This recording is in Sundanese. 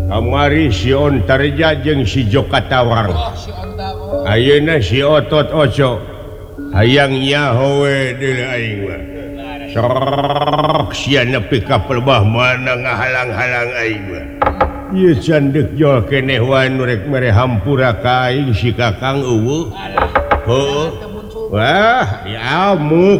kamari si Ontarja jeung si Jokatawang. Ayeuna si Otot Oco hayang nyahowe deui aing mah. Sok sia nepi ka pelbah mana ngahalang-halang aing mah. Ieu candek jol keneh wae nu rek mere hampura ka aing si Kakang eueuh. Heuh. Wah, ya